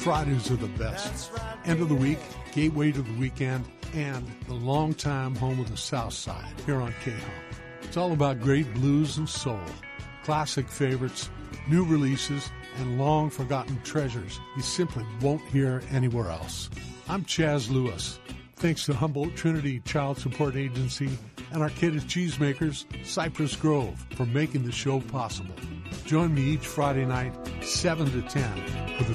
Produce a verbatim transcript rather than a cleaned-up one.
Fridays are the best. End of the week, gateway to the weekend, and the longtime home of the South Side here on K H O M. It's all about great blues and soul, classic favorites, new releases, and long-forgotten treasures you simply won't hear anywhere else. I'm Chaz Lewis. Thanks to Humboldt Trinity Child Support Agency and Arcata Cheesemakers, Cypress Grove, for making the show possible. Join me each Friday night, seven to ten, for the